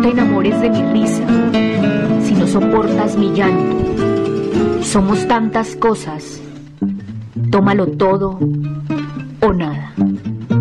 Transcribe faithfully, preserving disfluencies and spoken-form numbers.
te enamores de mi risa, si no soportas mi llanto. Somos tantas cosas, tómalo todo o nada.